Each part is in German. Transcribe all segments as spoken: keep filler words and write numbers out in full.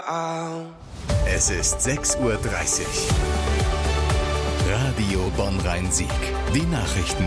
Es ist sechs Uhr dreißig. Radio Bonn-Rhein-Sieg. Die Nachrichten.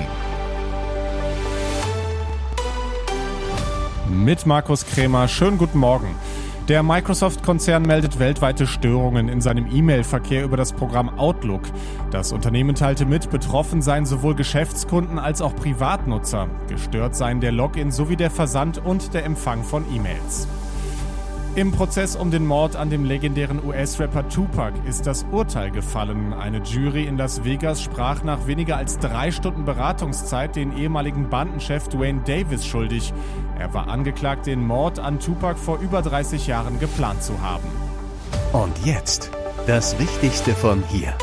Mit Markus Krämer. Schönen guten Morgen. Der Microsoft-Konzern meldet weltweite Störungen in seinem E-Mail-Verkehr über das Programm Outlook. Das Unternehmen teilte mit, betroffen seien sowohl Geschäftskunden als auch Privatnutzer. Gestört seien der Login sowie der Versand und der Empfang von E-Mails. Im Prozess um den Mord an dem legendären U S-Rapper Tupac ist das Urteil gefallen. Eine Jury in Las Vegas sprach nach weniger als drei Stunden Beratungszeit den ehemaligen Bandenchef Duane Davis schuldig. Er war angeklagt, den Mord an Tupac vor über dreißig Jahren geplant zu haben. Und jetzt das Wichtigste von hier.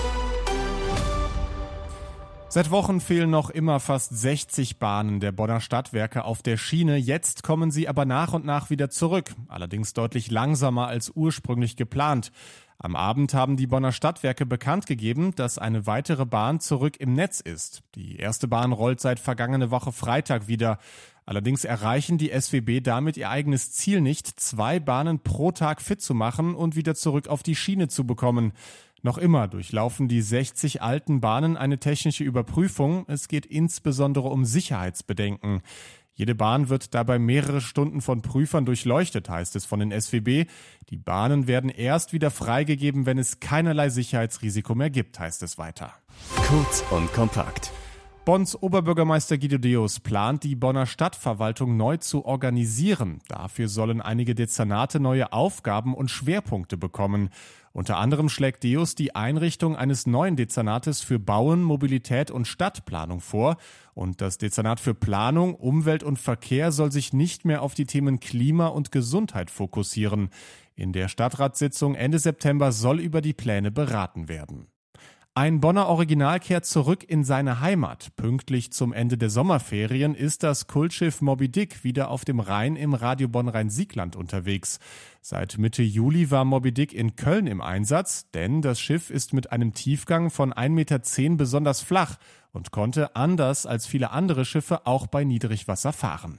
Seit Wochen fehlen noch immer fast sechzig Bahnen der Bonner Stadtwerke auf der Schiene. Jetzt kommen sie aber nach und nach wieder zurück, allerdings deutlich langsamer als ursprünglich geplant. Am Abend haben die Bonner Stadtwerke bekannt gegeben, dass eine weitere Bahn zurück im Netz ist. Die erste Bahn rollt seit vergangene Woche Freitag wieder. Allerdings erreichen die S W B damit ihr eigenes Ziel nicht, zwei Bahnen pro Tag fit zu machen und wieder zurück auf die Schiene zu bekommen. Noch immer durchlaufen die sechzig alten Bahnen eine technische Überprüfung. Es geht insbesondere um Sicherheitsbedenken. Jede Bahn wird dabei mehrere Stunden von Prüfern durchleuchtet, heißt es von den S W B. Die Bahnen werden erst wieder freigegeben, wenn es keinerlei Sicherheitsrisiko mehr gibt, heißt es weiter. Kurz und kompakt. Bonns Oberbürgermeister Guido Deus plant, die Bonner Stadtverwaltung neu zu organisieren. Dafür sollen einige Dezernate neue Aufgaben und Schwerpunkte bekommen. Unter anderem schlägt Deus die Einrichtung eines neuen Dezernates für Bauen, Mobilität und Stadtplanung vor. Und das Dezernat für Planung, Umwelt und Verkehr soll sich nicht mehr auf die Themen Klima und Gesundheit fokussieren. In der Stadtratssitzung Ende September soll über die Pläne beraten werden. Ein Bonner Original kehrt zurück in seine Heimat. Pünktlich zum Ende der Sommerferien ist das Kultschiff Moby Dick wieder auf dem Rhein im Radio Bonn-Rhein-Siegland unterwegs. Seit Mitte Juli war Moby Dick in Köln im Einsatz, denn das Schiff ist mit einem Tiefgang von ein Meter zehn besonders flach und konnte anders als viele andere Schiffe auch bei Niedrigwasser fahren.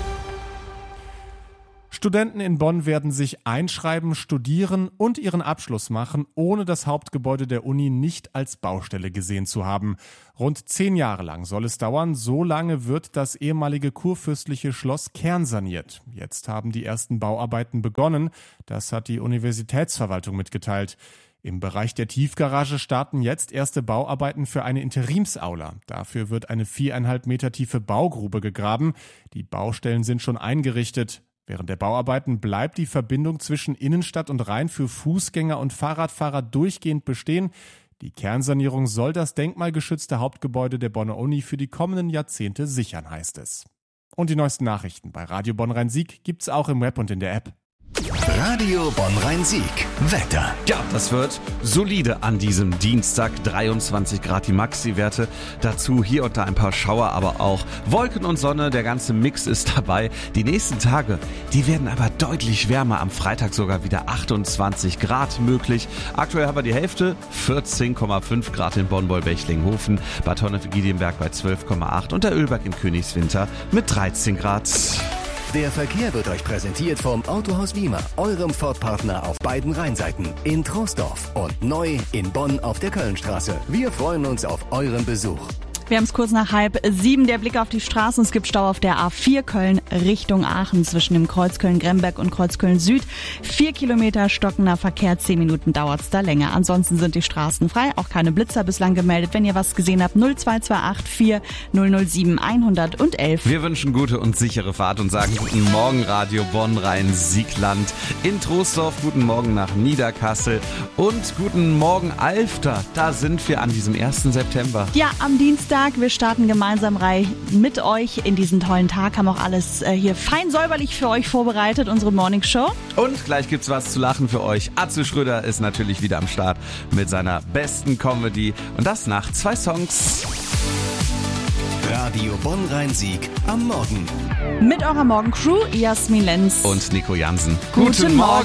Studenten in Bonn werden sich einschreiben, studieren und ihren Abschluss machen, ohne das Hauptgebäude der Uni nicht als Baustelle gesehen zu haben. Rund zehn Jahre lang soll es dauern, so lange wird das ehemalige kurfürstliche Schloss kernsaniert. Jetzt haben die ersten Bauarbeiten begonnen, das hat die Universitätsverwaltung mitgeteilt. Im Bereich der Tiefgarage starten jetzt erste Bauarbeiten für eine Interimsaula. Dafür wird eine viereinhalb Meter tiefe Baugrube gegraben. Die Baustellen sind schon eingerichtet. Während der Bauarbeiten bleibt die Verbindung zwischen Innenstadt und Rhein für Fußgänger und Fahrradfahrer durchgehend bestehen. Die Kernsanierung soll das denkmalgeschützte Hauptgebäude der Bonner Uni für die kommenden Jahrzehnte sichern, heißt es. Und die neuesten Nachrichten bei Radio Bonn-Rhein-Sieg gibt's auch im Web und in der App. Radio Bonn-Rhein-Sieg. Wetter. Ja, das wird solide an diesem Dienstag. dreiundzwanzig Grad die Maxi-Werte. Dazu hier und da ein paar Schauer, aber auch Wolken und Sonne. Der ganze Mix ist dabei. Die nächsten Tage, die werden aber deutlich wärmer. Am Freitag sogar wieder achtundzwanzig Grad möglich. Aktuell haben wir die Hälfte. vierzehn Komma fünf Grad in Bonn-Boll-Bechling-Hofen. Bad Honnef-Giedienberg bei zwölf Komma acht und der Ölberg in Königswinter mit dreizehn Grad. Der Verkehr wird euch präsentiert vom Autohaus Wiemer, eurem Ford-Partner auf beiden Rheinseiten, in Troisdorf und neu in Bonn auf der Kölnstraße. Wir freuen uns auf euren Besuch. Wir haben es kurz nach halb sieben. Der Blick auf die Straßen. Es gibt Stau auf der A vier Köln Richtung Aachen zwischen dem Kreuz Köln-Gremberg und Kreuz Köln-Süd. Vier Kilometer stockender Verkehr, zehn Minuten dauert's da länger. Ansonsten sind die Straßen frei, auch keine Blitzer bislang gemeldet. Wenn ihr was gesehen habt, null zwei zwei acht vier null null sieben eins eins eins. Wir wünschen gute und sichere Fahrt und sagen guten Morgen Radio Bonn-Rhein-Siegland in Troisdorf. Guten Morgen nach Niederkassel und guten Morgen Alfter. Da sind wir an diesem ersten September. Ja, am Dienstag. Wir starten gemeinsam mit euch in diesen tollen Tag, haben auch alles äh, hier fein säuberlich für euch vorbereitet, unsere Morning Show. Und gleich gibt's was zu lachen für euch. Atze Schröder ist natürlich wieder am Start mit seiner besten Comedy und das nach zwei Songs. Radio Bonn-Rhein-Sieg am Morgen. Mit eurer Morgencrew Jasmin Lenz und Nico Jansen. Guten, Guten Morgen.